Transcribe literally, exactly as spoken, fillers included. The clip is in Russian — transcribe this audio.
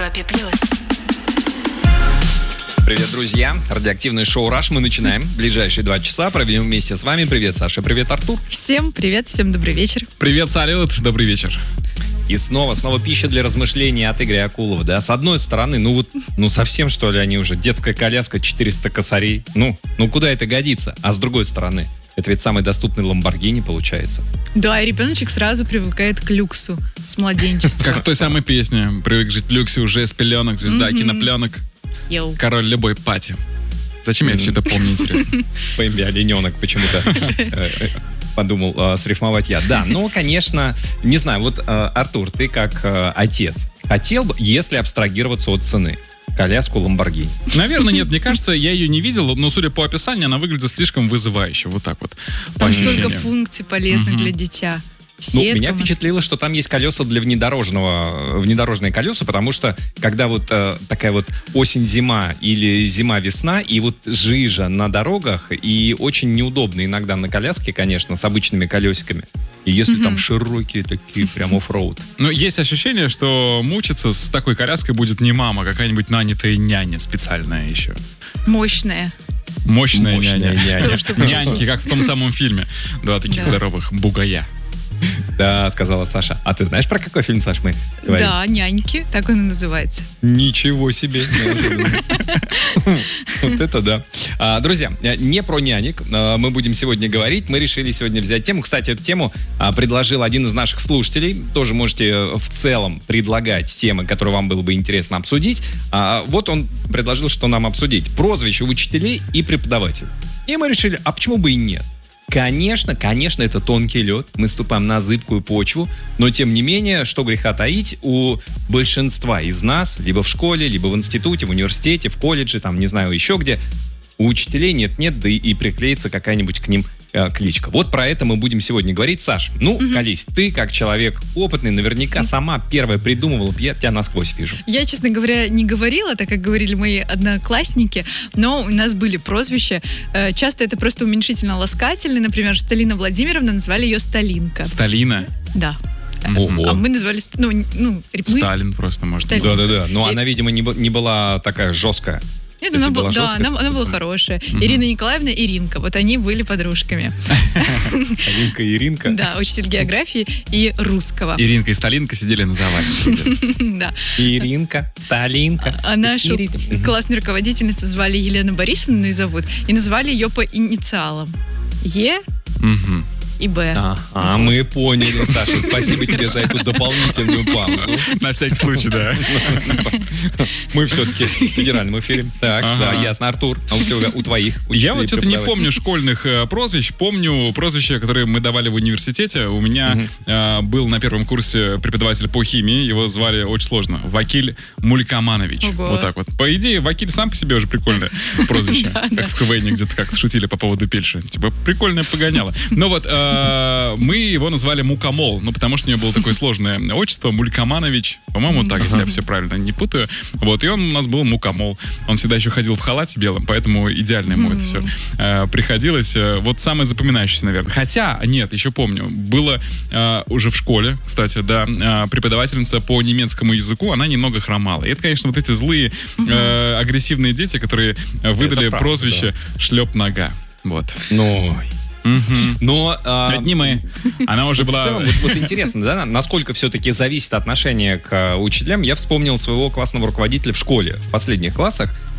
Европе плюс. Привет, друзья. Радиоактивное шоу «Раш» мы начинаем. Ближайшие два часа проведем вместе с вами. Привет, Саша. Привет, Артур. Всем привет, всем добрый вечер. Привет, салют. Добрый вечер. И снова, снова пища для размышлений от Игоря Акулова. Да, с одной стороны, ну вот, ну совсем что ли они уже, детская коляска, четыреста косарей. Ну, ну куда это годится? А с другой стороны, это ведь самый доступный Ламборгини получается. Да, и ребеночек сразу привыкает к люксу с младенчества. Как в той самой песне. Привык жить в люксе уже с пеленок, звезда кинопленок, Йоу. король любой пати. Зачем я все это помню, интересно? По имени Олененок почему-то подумал э, срифмовать я. Да, ну, конечно, не знаю, вот, э, Артур, ты как э, отец хотел бы, если абстрагироваться от цены, коляску Ламборгини? Наверное, нет. Мне кажется, я ее не видел, но, судя по описанию, она выглядит слишком вызывающе. Вот так вот. Там столько функций полезных для дитя. Ну, Сетка меня у нас. впечатлило, что там есть колеса для внедорожного, внедорожные колеса, потому что когда вот э, такая вот осень-зима или зима-весна, и вот жижа на дорогах, и очень неудобно иногда на коляске, конечно, с обычными колесиками. И если Мгм. там широкие такие, прям оффроуд. Но есть ощущение, что мучиться с такой коляской будет не мама, а какая-нибудь нанятая няня специальная еще. Мощная. Мощная, Мощная няня. няня. То, чтобы Няньки, как в том самом фильме. Два таких Да. здоровых бугая. Да, сказала Саша. А ты знаешь, про какой фильм, Саш, мы говорим? Да, няньки, так он и называется. Ничего себе. Вот это да. А, Друзья, не про нянек а, мы будем сегодня говорить. Мы решили сегодня взять тему. Кстати, эту тему а, предложил один из наших слушателей. Тоже можете в целом предлагать темы, которые вам было бы интересно обсудить. А, Вот он предложил, что нам обсудить. Прозвище учителей и преподавателей. И мы решили, а почему бы и нет? Конечно, конечно, это тонкий лед. Мы ступаем на зыбкую почву. Но, тем не менее, что греха таить, у большинства из нас, либо в школе, либо в институте, в университете, в колледже, там, не знаю, еще где, у учителей нет-нет, да и, и приклеится какая-нибудь к ним э, кличка. Вот про это мы будем сегодня говорить. Саш, ну, колись, ты, как человек опытный, наверняка сама первая придумывала, я тебя насквозь вижу. Я, честно говоря, не говорила, так как говорили мои одноклассники, но у нас были прозвища. Э, Часто это просто уменьшительно-ласкательные. Например, Сталина Владимировна назвали ее Сталинка. Сталина. Да. Ого. А мы назвали... ст- Ну, ну, мы- Сталин просто, может быть. Сталин. Да-да-да, но И- она, видимо, не, бу- не была такая жесткая. Нет, Если она была была, да, жесткая, она, она была то- хорошая. Ирина Николаевна, Иринка. Вот они были подружками. Алинка и Иринка. Да, учитель географии и русского. Иринка и Сталинка сидели на заваде. Да. Иринка, Сталинка. А нашу Ирина. Мгм. классную руководительницу звали Елена Борисовна, и зовут, и назвали ее по инициалам. Е Мгм. и Б. А, а, мы поняли, Саша, спасибо тебе за эту дополнительную паузу. На всякий случай, да. Мы все-таки в федеральном эфире. Так, Ага. да, ясно, Артур. А у тебя, у твоих Я учителей, вот что-то не преподавателей? помню школьных э, прозвищ. Помню прозвища, которые мы давали в университете. У меня Мгм. э, был на первом курсе преподаватель по химии. Его звали очень сложно. Вакиль Мулькаманович. Ого. Вот так вот. По идее, Вакиль сам по себе уже прикольное прозвище. Как в КВН где-то как-то шутили по поводу Пельши. Типа, прикольное погоняло. Но вот э, мы его назвали Мукомол. Ну, потому что у него было такое сложное отчество. Мулькаманович. По-моему, так, если я все правильно не путаю. Вот. И он у нас был Мукомол. Он всегда еще ходил в халате белом, поэтому идеально ему это все э, приходилось. Э, Вот самое запоминающееся, наверное. Хотя, нет, еще помню, было э, уже в школе, кстати, да, э, преподавательница по немецкому языку, она немного хромала. И это, конечно, вот эти злые, э, агрессивные дети, которые э, выдали правда, прозвище «шлеп-нога». Вот. Ну, Мгм. но... а, Это не мы. Она уже В была... целом, вот, вот интересно, да, насколько все-таки зависит отношение к э, учителям. Я вспомнил своего классного руководителя в школе, в последних классах.